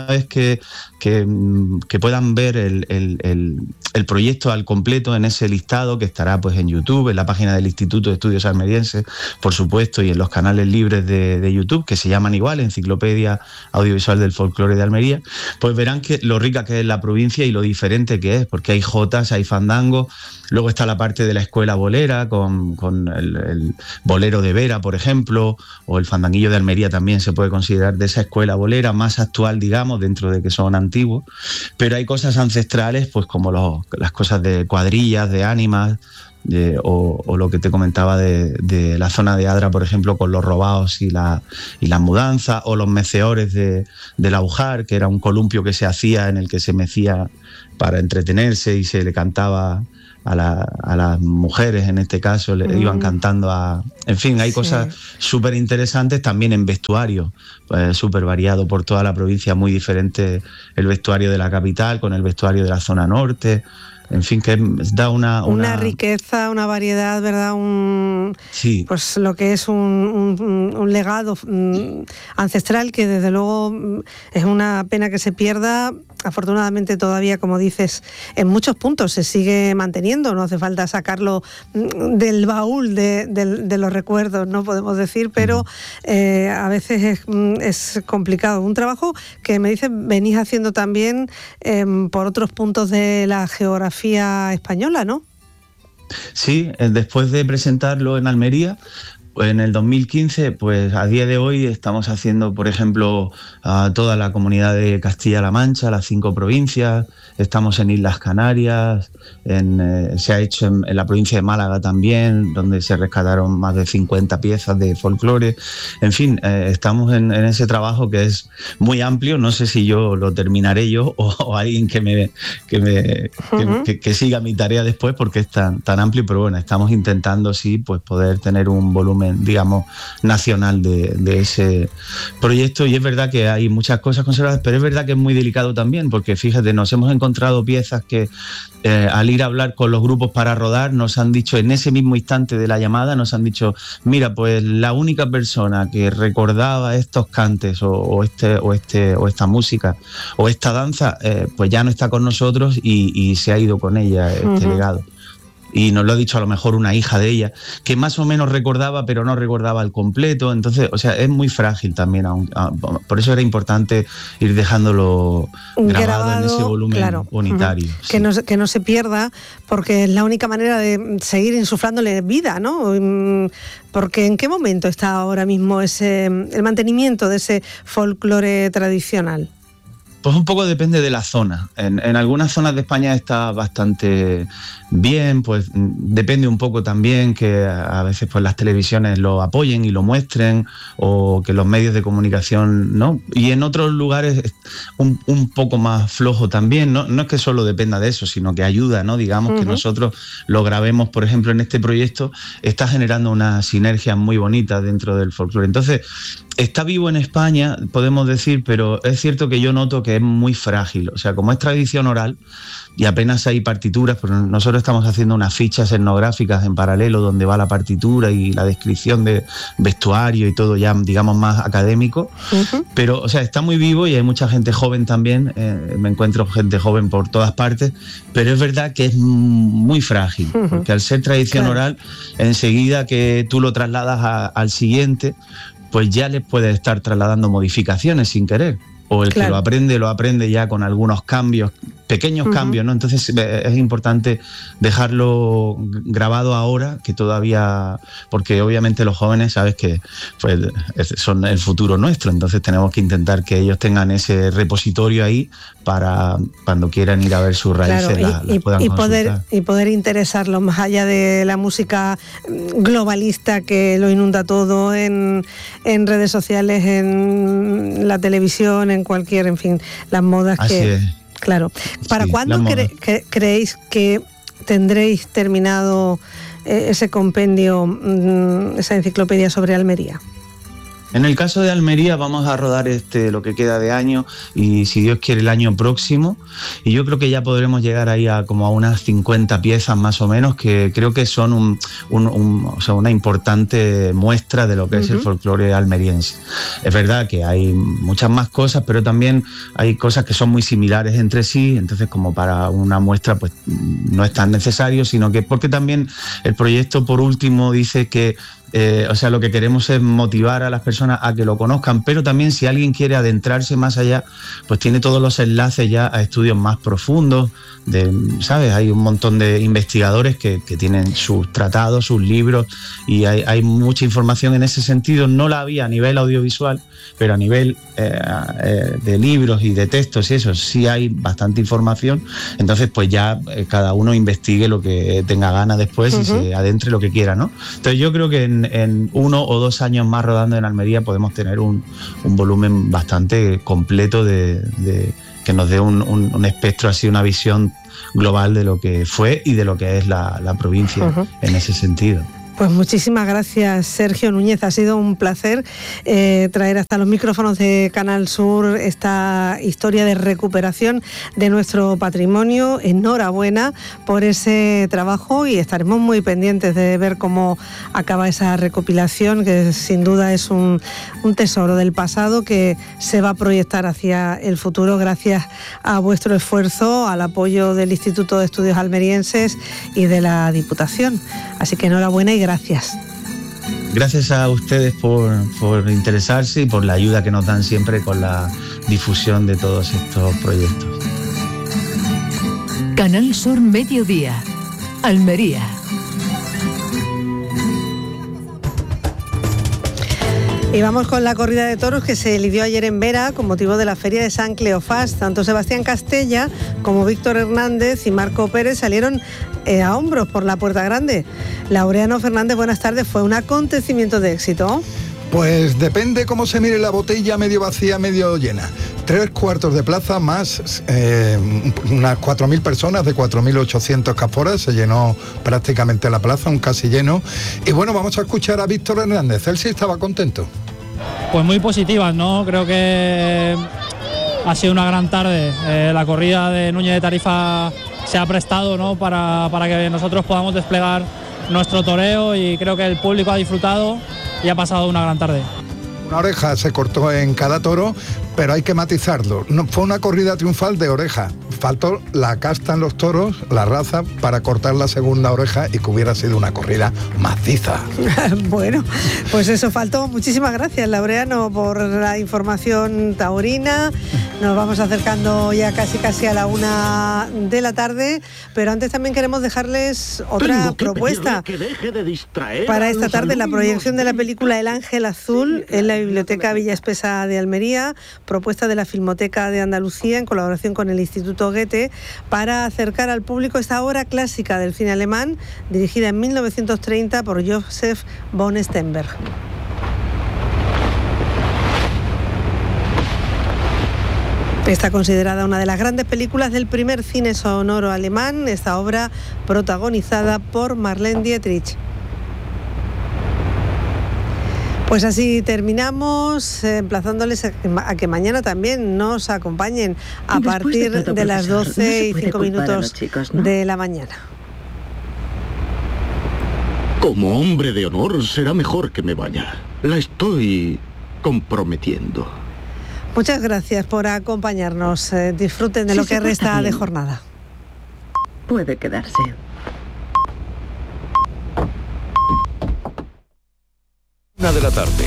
vez que, que, que puedan ver el, el, el, el proyecto al completo en ese listado que estará pues en YouTube, en la página del Instituto de Estudios Almerienses, por supuesto, y en los canales libres de, de YouTube, que se llaman igual, Enciclopedia Audiovisual del Folclore de Almería, pues verán que lo rica que es la provincia y lo diferente que es, porque hay jotas, hay fandangos. Luego está la parte de la escuela bolera, con, con el, el bolero de Vera, por ejemplo, o el fandanguillo de Almería también se puede considerar de esa escuela bolera, más actual, digamos, dentro de que son antiguos. Pero hay cosas ancestrales, pues como los, las cosas de cuadrillas, de ánimas, de, o, o lo que te comentaba de, de la zona de Adra, por ejemplo, con los robaos y, la, y las mudanzas, o los meceores de, del Aujar, que era un columpio que se hacía en el que se mecía para entretenerse y se le cantaba a, la, a las mujeres, en este caso, le mm. iban cantando a... En fin, hay sí. cosas súper interesantes también en vestuario, pues, súper variado por toda la provincia, muy diferente el vestuario de la capital con el vestuario de la zona norte. En fin, que da una, una... Una riqueza, una variedad, ¿verdad? Un, sí. Pues lo que es un, un, un legado um, ancestral que desde luego um, es una pena que se pierda. Afortunadamente todavía, como dices, en muchos puntos se sigue manteniendo, no hace falta sacarlo del baúl de, de, de los recuerdos, no podemos decir, pero eh, a veces es, es complicado. Un trabajo que me dice venís haciendo también eh, por otros puntos de la geografía española, ¿no? Sí, después de presentarlo en Almería, en el dos mil quince, pues a día de hoy estamos haciendo, por ejemplo, a toda la comunidad de Castilla-La Mancha, las cinco provincias, estamos en Islas Canarias, en, eh, se ha hecho en, en la provincia de Málaga también, donde se rescataron más de cincuenta piezas de folclore. En fin, eh, estamos en, en ese trabajo que es muy amplio, no sé si yo lo terminaré yo o, o alguien que me, que, me uh-huh. que, que, que siga mi tarea después, porque es tan, tan amplio, pero bueno, estamos intentando sí, pues poder tener un volumen, digamos, nacional de, de ese proyecto. Y es verdad que hay muchas cosas conservadas, pero es verdad que es muy delicado también, porque fíjate, nos hemos encontrado piezas que eh, al ir a hablar con los grupos para rodar nos han dicho en ese mismo instante de la llamada, nos han dicho, mira, pues la única persona que recordaba estos cantes o, o este o este o esta música o esta danza, eh, pues ya no está con nosotros y, y se ha ido con ella este uh-huh. legado. Y nos lo ha dicho a lo mejor una hija de ella, que más o menos recordaba, pero no recordaba al completo. Entonces, o sea, es muy frágil también. Aun, a, por eso era importante ir dejándolo grabado, grabado en ese volumen claro. unitario. Uh-huh. Sí. Que, no, que no se pierda, porque es la única manera de seguir insuflándole vida, ¿no? Porque ¿en qué momento está ahora mismo ese el mantenimiento de ese folclore tradicional? Pues un poco depende de la zona. En, en algunas zonas de España está bastante bien, pues depende un poco también que a veces pues las televisiones lo apoyen y lo muestren, o que los medios de comunicación no. Y en otros lugares un, un poco más flojo también. No, no es que solo dependa de eso, sino que ayuda, ¿no? Digamos uh-huh. que nosotros lo grabemos, por ejemplo, en este proyecto, está generando una sinergia muy bonita dentro del folclore. Entonces, está vivo en España, podemos decir, pero es cierto que yo noto que es muy frágil. O sea, como es tradición oral y apenas hay partituras, pero nosotros estamos haciendo unas fichas etnográficas en paralelo donde va la partitura y la descripción de vestuario y todo ya, digamos, más académico. Uh-huh. Pero, o sea, está muy vivo y hay mucha gente joven también. Eh, me encuentro gente joven por todas partes, pero es verdad que es muy frágil, uh-huh. porque al ser tradición claro. oral, enseguida que tú lo trasladas a, al siguiente, pues ya les puedes estar trasladando modificaciones sin querer. O el claro. que lo aprende, lo aprende ya con algunos cambios, pequeños uh-huh. cambios, ¿no? Entonces es importante dejarlo grabado ahora, que todavía, porque obviamente los jóvenes, sabes que pues son el futuro nuestro, entonces tenemos que intentar que ellos tengan ese repositorio ahí para cuando quieran ir a ver sus raíces, claro, y, las, las puedan y consultar. Poder, y poder interesarlos más allá de la música globalista que lo inunda todo en, en redes sociales, en la televisión, en cualquier, en fin, las modas Así que... es. Claro. ¿Para sí, cuándo cre- cre- creéis que tendréis terminado eh, ese compendio, mmm, esa enciclopedia sobre Almería? En el caso de Almería vamos a rodar este lo que queda de año y si Dios quiere el año próximo, y yo creo que ya podremos llegar ahí a como a unas cincuenta piezas más o menos, que creo que son un, un, un, o sea, una importante muestra de lo que uh-huh. es el folclore almeriense. Es verdad que hay muchas más cosas, pero también hay cosas que son muy similares entre sí, entonces como para una muestra pues no es tan necesario, sino que porque también el proyecto por último dice que Eh, o sea, lo que queremos es motivar a las personas a que lo conozcan, pero también si alguien quiere adentrarse más allá, pues tiene todos los enlaces ya a estudios más profundos, de, ¿sabes? Hay un montón de investigadores que, que tienen sus tratados, sus libros, y hay, hay mucha información en ese sentido. No la había a nivel audiovisual, pero a nivel eh, eh, de libros y de textos y eso, sí hay bastante información. Entonces, pues ya eh, cada uno investigue lo que tenga ganas después uh-huh. y se adentre lo que quiera, ¿no? Entonces yo creo que en en uno o dos años más rodando en Almería podemos tener un, un volumen bastante completo de, de que nos dé un, un, un espectro así, una visión global de lo que fue y de lo que es la, la provincia uh-huh. en ese sentido. Pues muchísimas gracias, Sergio Núñez. Ha sido un placer eh, traer hasta los micrófonos de Canal Sur esta historia de recuperación de nuestro patrimonio. Enhorabuena por ese trabajo y estaremos muy pendientes de ver cómo acaba esa recopilación, que sin duda es un, un tesoro del pasado que se va a proyectar hacia el futuro gracias a vuestro esfuerzo, al apoyo del Instituto de Estudios Almerienses y de la Diputación. Así que enhorabuena y gracias. Gracias a ustedes por, por interesarse y por la ayuda que nos dan siempre con la difusión de todos estos proyectos. Canal Sur Mediodía, Almería. Y vamos con la corrida de toros que se lidió ayer en Vera con motivo de la feria de San Cleofás. Tanto Sebastián Castella como Víctor Hernández y Marco Pérez salieron eh, a hombros por la Puerta Grande. Laureano Fernández, buenas tardes. ¿Fue un acontecimiento de éxito? Pues depende cómo se mire la botella, medio vacía, medio llena. Tres cuartos de plaza más eh, unas cuatro mil personas de cuatro mil ochocientos caporas, se llenó prácticamente la plaza, un casi lleno. Y bueno, vamos a escuchar a Víctor Hernández, él sí estaba contento. Pues muy positivas, ¿no? Creo que ha sido una gran tarde. Eh, la corrida de Núñez de Tarifa se ha prestado, ¿no? para, para que nosotros podamos desplegar nuestro toreo y creo que el público ha disfrutado y ha pasado una gran tarde. Una oreja se cortó en cada toro, pero hay que matizarlo. No, fue una corrida triunfal de oreja. Faltó la casta en los toros, la raza, para cortar la segunda oreja y que hubiera sido una corrida maciza. Bueno, pues eso faltó. Muchísimas gracias, Laureano, por la información taurina. Nos vamos acercando ya casi casi a la una de la tarde, pero antes también queremos dejarles otra propuesta. Que deje de distraer para esta tarde, la proyección de la película El Ángel Azul en la Biblioteca Villa Espesa de Almería, propuesta de la Filmoteca de Andalucía en colaboración con el Instituto Goethe, para acercar al público esta obra clásica del cine alemán, dirigida en mil novecientos treinta por Joseph von Sternberg. Está considerada una de las grandes películas del primer cine sonoro alemán, esta obra protagonizada por Marlene Dietrich. Pues así terminamos, eh, emplazándoles a, a que mañana también nos acompañen a partir de, de las doce y cinco minutos chicos, ¿no? de la mañana. Como hombre de honor será mejor que me vaya. La estoy comprometiendo. Muchas gracias por acompañarnos. Eh, disfruten de sí, lo que resta de jornada. Puede quedarse. Una de la tarde.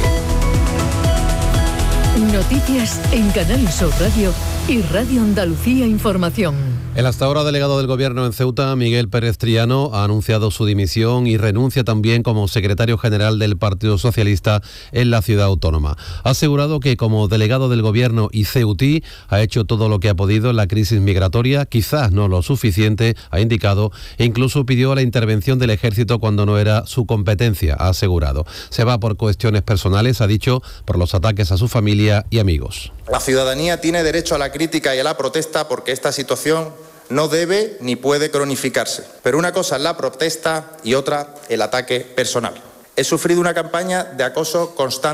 Noticias en Canal Sur Radio y Radio Andalucía Información. El hasta ahora delegado del Gobierno en Ceuta, Miguel Pérez Triano, ha anunciado su dimisión y renuncia también como secretario general del Partido Socialista en la ciudad autónoma. Ha asegurado que como delegado del Gobierno y ceutí ha hecho todo lo que ha podido en la crisis migratoria, quizás no lo suficiente, ha indicado, e incluso pidió la intervención del Ejército cuando no era su competencia, ha asegurado. Se va por cuestiones personales, ha dicho, por los ataques a su familia y amigos. La ciudadanía tiene derecho a la crítica y a la protesta porque esta situación no debe ni puede cronificarse. Pero una cosa es la protesta y otra el ataque personal. He sufrido una campaña de acoso constante,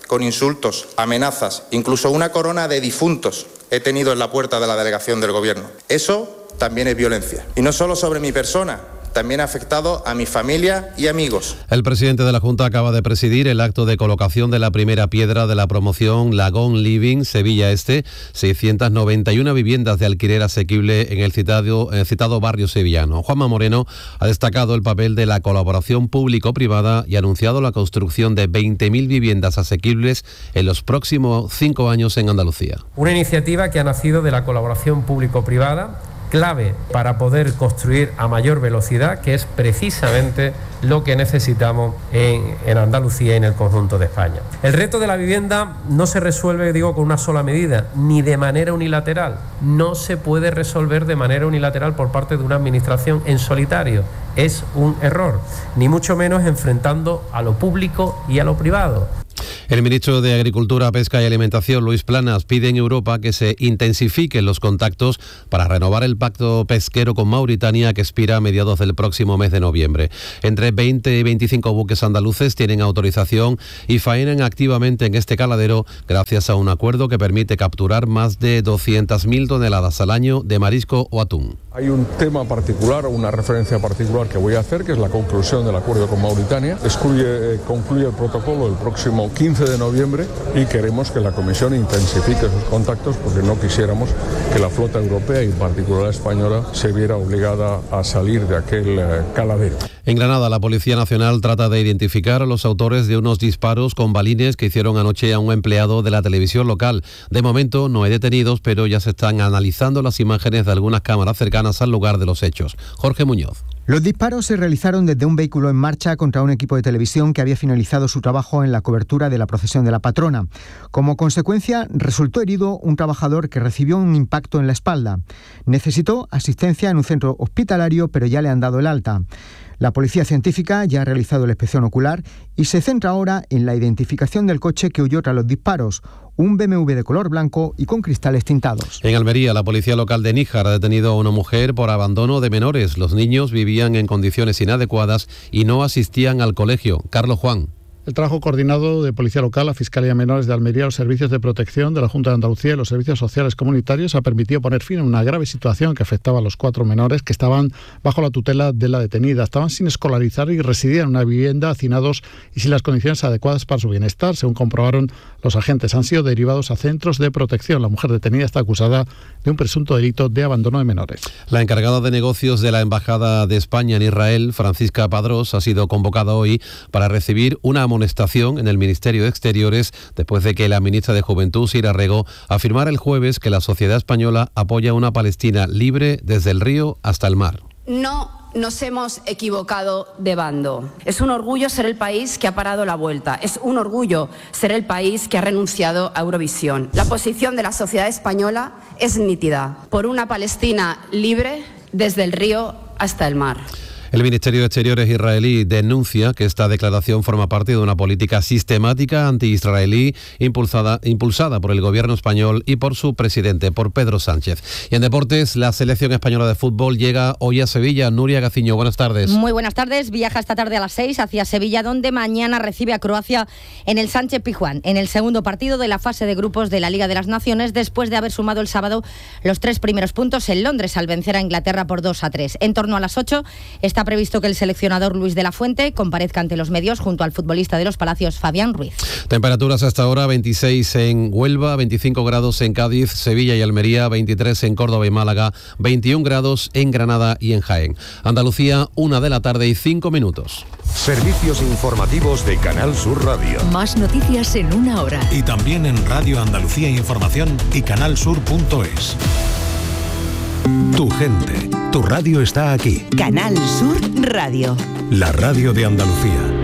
con insultos, amenazas, incluso una corona de difuntos he tenido en la puerta de la delegación del Gobierno. Eso también es violencia. Y no solo sobre mi persona, también ha afectado a mi familia y amigos. El presidente de la Junta acaba de presidir el acto de colocación de la primera piedra de la promoción Lagón Living Sevilla Este, seiscientas noventa y una viviendas de alquiler asequible en el citado, el citado barrio sevillano. Juanma Moreno ha destacado el papel de la colaboración público-privada y ha anunciado la construcción de veinte mil viviendas asequibles en los próximos cinco años en Andalucía. Una iniciativa que ha nacido de la colaboración público-privada, clave para poder construir a mayor velocidad, que es precisamente lo que necesitamos en, en Andalucía y en el conjunto de España. El reto de la vivienda no se resuelve, digo, con una sola medida, ni de manera unilateral. No se puede resolver de manera unilateral por parte de una administración en solitario. Es un error, ni mucho menos enfrentando a lo público y a lo privado. El ministro de Agricultura, Pesca y Alimentación, Luis Planas, pide en Europa que se intensifiquen los contactos para renovar el pacto pesquero con Mauritania que expira a mediados del próximo mes de noviembre. Entre veinte y veinticinco buques andaluces tienen autorización y faenan activamente en este caladero gracias a un acuerdo que permite capturar más de doscientas mil toneladas al año de marisco o atún. Hay un tema particular, una referencia particular que voy a hacer, que es la conclusión del acuerdo con Mauritania. Excluye, concluye el protocolo el próximo quince de noviembre y queremos que la Comisión intensifique sus contactos porque no quisiéramos que la flota europea y en particular la española se viera obligada a salir de aquel eh, caladero. En Granada, la Policía Nacional trata de identificar a los autores de unos disparos con balines que hicieron anoche a un empleado de la televisión local. De momento no hay detenidos, pero ya se están analizando las imágenes de algunas cámaras cercanas al lugar de los hechos. Jorge Muñoz. Los disparos se realizaron desde un vehículo en marcha contra un equipo de televisión que había finalizado su trabajo en la cobertura de la procesión de la patrona. Como consecuencia, resultó herido un trabajador que recibió un impacto en la espalda. Necesitó asistencia en un centro hospitalario, pero ya le han dado el alta. La policía científica ya ha realizado la inspección ocular y se centra ahora en la identificación del coche que huyó tras los disparos, un B M W de color blanco y con cristales tintados. En Almería, la policía local de Níjar ha detenido a una mujer por abandono de menores. Los niños vivían en condiciones inadecuadas y no asistían al colegio. Carlos Juan. El trabajo coordinado de Policía Local, la Fiscalía de Menores de Almería, los servicios de protección de la Junta de Andalucía y los servicios sociales comunitarios ha permitido poner fin a una grave situación que afectaba a los cuatro menores que estaban bajo la tutela de la detenida. Estaban sin escolarizar y residían en una vivienda hacinados y sin las condiciones adecuadas para su bienestar. Según comprobaron los agentes, han sido derivados a centros de protección. La mujer detenida está acusada de un presunto delito de abandono de menores. La encargada de negocios de la Embajada de España en Israel, Francisca Padrós, ha sido convocada hoy para recibir una amonestación en el Ministerio de Exteriores después de que la ministra de Juventud, Sira Rego, afirmara el jueves que la sociedad española apoya una Palestina libre desde el río hasta el mar. No nos hemos equivocado de bando. Es un orgullo ser el país que ha parado la vuelta. Es un orgullo ser el país que ha renunciado a Eurovisión. La posición de la sociedad española es nítida. Por una Palestina libre desde el río hasta el mar. El Ministerio de Exteriores israelí denuncia que esta declaración forma parte de una política sistemática anti-israelí impulsada, impulsada por el gobierno español y por su presidente, por Pedro Sánchez. Y en deportes, la selección española de fútbol llega hoy a Sevilla. Nuria Gaciño, buenas tardes. Muy buenas tardes. Viaja esta tarde a las seis hacia Sevilla, donde mañana recibe a Croacia en el Sánchez Pizjuán, en el segundo partido de la fase de grupos de la Liga de las Naciones, después de haber sumado el sábado los tres primeros puntos en Londres al vencer a Inglaterra por dos a tres. En torno a las ocho está previsto que el seleccionador Luis de la Fuente comparezca ante los medios junto al futbolista de los Palacios, Fabián Ruiz. Temperaturas hasta ahora: veintiséis en Huelva, veinticinco grados en Cádiz, Sevilla y Almería, veintitrés en Córdoba y Málaga, veintiún grados en Granada y en Jaén. Andalucía, una de la tarde y cinco minutos. Servicios informativos de Canal Sur Radio. Más noticias en una hora. Y también en Radio Andalucía Información y canalsur punto es. Tu gente, tu radio está aquí. Canal Sur Radio. La radio de Andalucía.